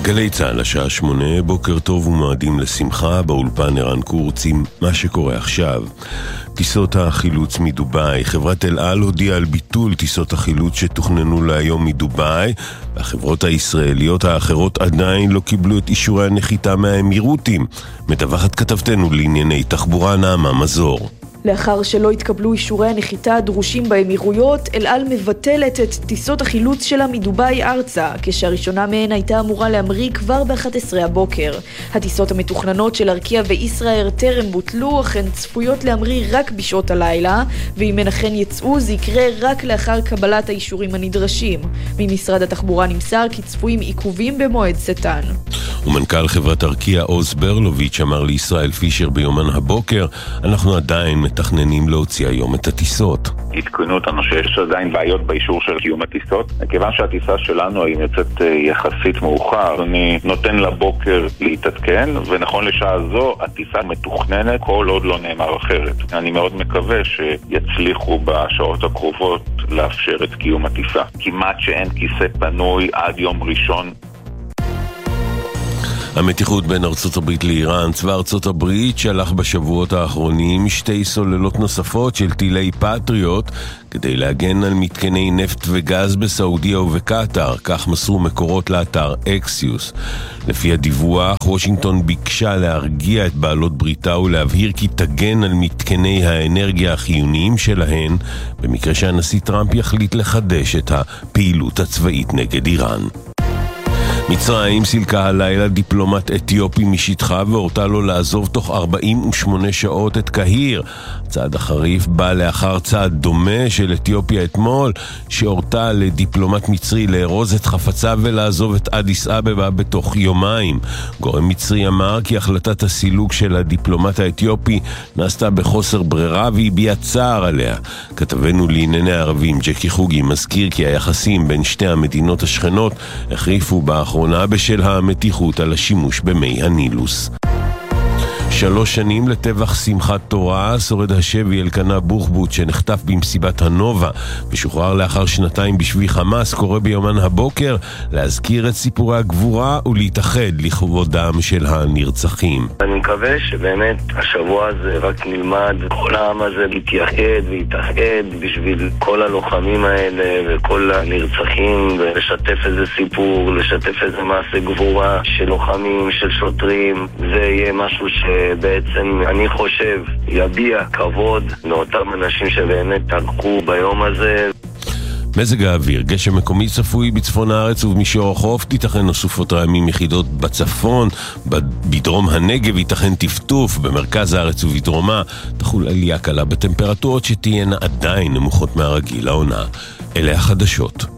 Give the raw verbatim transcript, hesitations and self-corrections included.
גלי צהל, השעה שמונה, בוקר טוב ומועדים לשמחה, באולפן ערן קורץ עם מה שקורה עכשיו. טיסות החילוץ מדובאי, חברת אל על הודיעה על ביטול טיסות החילוץ שתוכננו להיום מדובאי, והחברות הישראליות האחרות עדיין לא קיבלו את אישורי הנחיתה מהאמירותים. מדווחת כתבתנו לענייני תחבורה נעמה מזור. לאחר שלא התקבלו אישורי הנחיתה הדרושים באמירויות, אל על מבטלת את טיסות החילוץ שלה מדובאי ארצה, כשהראשונה מהן הייתה אמורה להמריא כבר ב-אחת עשרה הבוקר. הטיסות המתוכננות של ארקיע וישראייר טרם בוטלו, אך הן צפויות להמריא רק בשעות הלילה, ואם הן אכן יצאו זה יקרה רק לאחר קבלת האישורים הנדרשים. ממשרד התחבורה נמסר כי צפויים עיכובים במועד צאתן. ומנכ"ל חברת ארקיע עוז ברלוביץ' אמר לישראל פישר ביומן הבוקר, אנחנו עדיין מתכננים להוציא היום את הטיסות. עדכנו אותנו שיש עדיין בעיות באישור של קיום הטיסות. מכיוון שהטיסה שלנו היא יוצאת יחסית מאוחר, אני נותן לבוקר להתעדכן, ונכון לשעה זו הטיסה מתוכננת כל עוד לא נאמר אחרת. אני מאוד מקווה שיצליחו בשעות הקרובות לאפשר את קיום הטיסה. כמעט שאין כיסא פנוי עד יום ראשון. המתיחות בין ארצות הברית לאיראן, צבא ארצות הברית שלח בשבועות האחרונים שתי סוללות נוספות של טילי פטריוט כדי להגן על מתקני נפט וגז בסעודיה ובקטר, כך מסרו מקורות לאתר אקסיוס. לפי הדיווח, וושינגטון ביקשה להרגיע את בעלות בריתה ולהבהיר כי תגן על מתקני האנרגיה החיוניים שלהן במקרה שהנשיא טראמפ יחליט לחדש את הפעילות הצבאית נגד איראן. מצרים סילקה הלילה דיפלומט אתיופי משטחה והורתה לו לעזוב תוך ארבעים ושמונה שעות את קהיר. צעד החריף בא לאחר צעד דומה של אתיופיה אתמול, שהורתה לדיפלומט מצרי לארוז את חפציו ולעזוב את אדיס אבבה בתוך יומיים. גורם מצרי אמר כי החלטת הסילוק של הדיפלומט האתיופי נעשתה בחוסר ברירה והביע צער עליה. כתבנו לענייני הערבים ג'קי חוגי מזכיר כי היחסים בין שתי המדינות השכנות החריפו באחרונה בשל המתיחות על השימוש במי הנילוס. שלוש שנים לטבח שמחת תורה, שורד השבי אלקנה בוחבוט שנחטף במסיבת הנובה ושוחרר לאחר שנתיים בשבי חמאס, קורא ביומן הבוקר להזכיר את סיפורי הגבורה ולהתאחד לכבודם של הנרצחים. אני מקווה שבאמת השבוע הזה רק נלמד כל העם הזה להתייחד ויתאחד בשביל כל הלוחמים האלה וכל הנרצחים, ולשתף איזה סיפור, לשתף איזה מעשה גבורה של לוחמים, של שוטרים. זה יהיה משהו ש... בעצם אני חושב יביע כבוד לאותם אנשים שבאמת תלכו ביום הזה. מזג האוויר, גשם מקומי צפוי בצפון הארץ ובמישור החוף, תיתכן נוספות רעמים יחידות בצפון, בדרום הנגב ייתכן טפטוף, במרכז הארץ ובדרומה תחול עלייה קלה בטמפרטורות שתהיינה עדיין נמוכות מהרגיל לעונה. אלה החדשות.